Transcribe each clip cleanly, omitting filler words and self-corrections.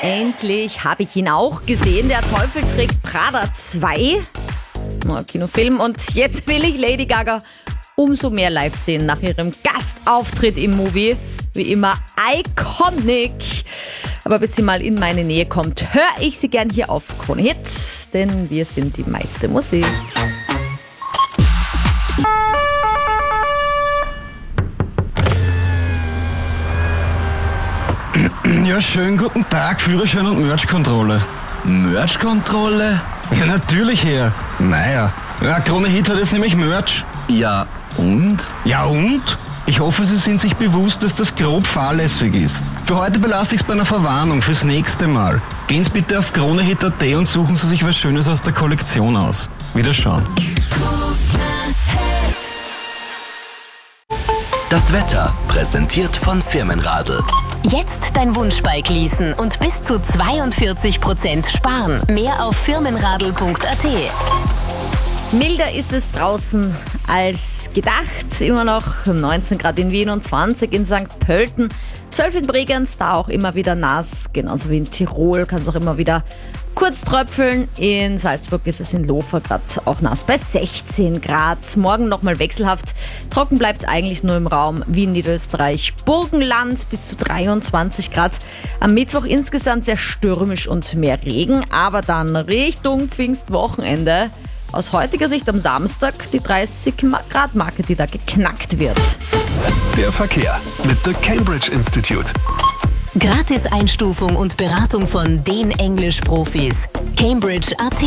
Endlich habe ich ihn auch gesehen. Der Teufel trägt Prada 2. Neuer Kinofilm. Und jetzt will ich Lady Gaga umso mehr live sehen nach ihrem Gastauftritt im Movie. Wie immer iconic. Aber bis sie mal in meine Nähe kommt, höre ich sie gern hier auf Krone Hit. Denn wir sind die meiste Musik. Ja, schönen guten Tag, Führerschein und Merch-Kontrolle. Merch-Kontrolle? Ja, natürlich, Herr. Naja, Krone Hit hat jetzt nämlich Merch. Ja, und? Ja, und? Ich hoffe, Sie sind sich bewusst, dass das grob fahrlässig ist. Für heute belasse ich es bei einer Verwarnung fürs nächste Mal. Gehen Sie bitte auf kronehit.at und suchen Sie sich was Schönes aus der Kollektion aus. Wiederschauen. Das Wetter präsentiert von Firmenradl. Jetzt dein Wunschbike leasen und bis zu 42% sparen. Mehr auf firmenradl.at. Milder ist es draußen als gedacht. Immer noch 19 Grad in Wien und 20 in St. Pölten. 12 in Bregenz, da auch immer wieder nass. Genauso wie in Tirol kann es auch immer wieder kurz tröpfeln. In Salzburg ist es in Lofer gerade auch nass bei 16 Grad. Morgen nochmal wechselhaft. Trocken bleibt es eigentlich nur im Raum Wien, Niederösterreich, Burgenland bis zu 23 Grad. Am Mittwoch insgesamt sehr stürmisch und mehr Regen. Aber dann Richtung Pfingstwochenende. Aus heutiger Sicht am Samstag die 30-Grad-Marke, die da geknackt wird. Der Verkehr mit The Cambridge Institute. Gratis-Einstufung und Beratung von den Englisch-Profis. Cambridge.at.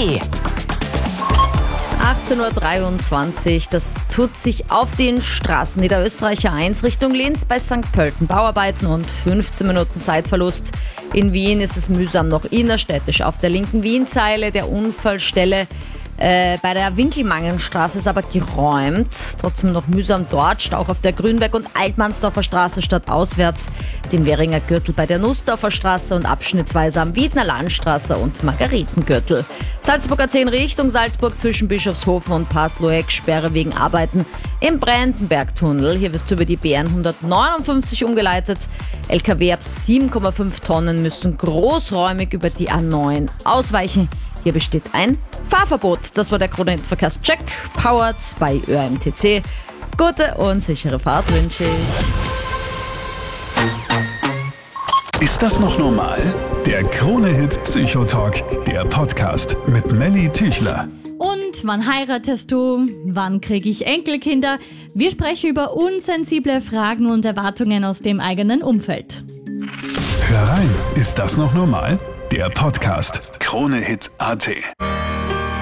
18.23 Uhr, das tut sich auf den Straßen. Niederösterreicher 1 Richtung Linz bei St. Pölten. Bauarbeiten und 15 Minuten Zeitverlust. In Wien ist es mühsam noch innerstädtisch auf der linken Wienzeile der Unfallstelle. Bei der Winkelmangenstraße ist aber geräumt. Trotzdem noch mühsam dort. Stau auf der Grünberg- und Altmannsdorfer Straße stadtauswärts, dem Währinger Gürtel bei der Nussdorfer Straße und abschnittsweise am Wiedner Landstraße und Margaretengürtel. Salzburger 10 Richtung Salzburg zwischen Bischofshofen und Pasloeck. Sperre wegen Arbeiten im Brandenbergtunnel. Hier wirst du über die B159 umgeleitet. LKW ab 7,5 Tonnen müssen großräumig über die A9 ausweichen. Hier besteht ein Fahrverbot. Das war der Krone Hit Verkehrscheck. Powered bei ÖMTC. Gute und sichere Fahrt wünsche ich. Ist das noch normal? Der Krone Hit Psychotalk, der Podcast mit Melly Tüchler. Und wann heiratest du? Wann kriege ich Enkelkinder? Wir sprechen über unsensible Fragen und Erwartungen aus dem eigenen Umfeld. Hör rein, ist das noch normal? Der Podcast Krone Hit.at.